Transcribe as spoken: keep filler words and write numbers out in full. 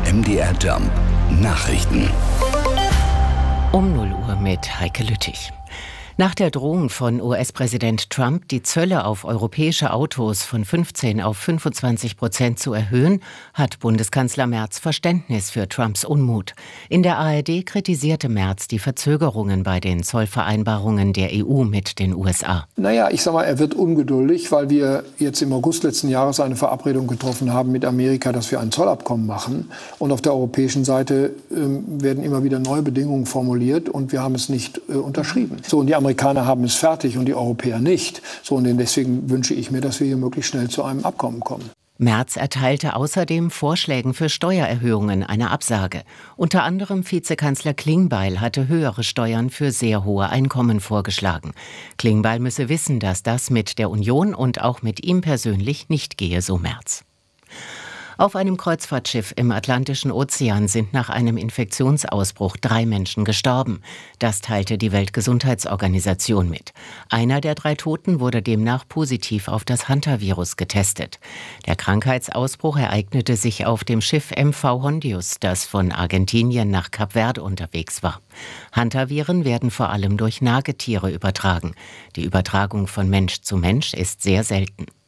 M D R Jump Nachrichten. Um null Uhr mit Heike Lüttich. Nach der Drohung von U S-Präsident Trump, die Zölle auf europäische Autos von fünfzehn auf fünfundzwanzig Prozent zu erhöhen, hat Bundeskanzler Merz Verständnis für Trumps Unmut. In der A R D kritisierte Merz die Verzögerungen bei den Zollvereinbarungen der E U mit den U S A. Naja, ich sag mal, er wird ungeduldig, weil wir jetzt im August letzten Jahres eine Verabredung getroffen haben mit Amerika, dass wir ein Zollabkommen machen. Und auf der europäischen Seite äh, werden immer wieder neue Bedingungen formuliert und wir haben es nicht äh, unterschrieben. So, und die Amerikaner haben es fertig und die Europäer nicht. So, und deswegen wünsche ich mir, dass wir hier möglichst schnell zu einem Abkommen kommen. Merz erteilte außerdem Vorschlägen für Steuererhöhungen eine Absage. Unter anderem Vizekanzler Klingbeil hatte höhere Steuern für sehr hohe Einkommen vorgeschlagen. Klingbeil müsse wissen, dass das mit der Union und auch mit ihm persönlich nicht gehe, so Merz. Auf einem Kreuzfahrtschiff im Atlantischen Ozean sind nach einem Infektionsausbruch drei Menschen gestorben. Das teilte die Weltgesundheitsorganisation mit. Einer der drei Toten wurde demnach positiv auf das Hantavirus getestet. Der Krankheitsausbruch ereignete sich auf dem Schiff M V Hondius, das von Argentinien nach Kap Verde unterwegs war. Hantaviren werden vor allem durch Nagetiere übertragen. Die Übertragung von Mensch zu Mensch ist sehr selten.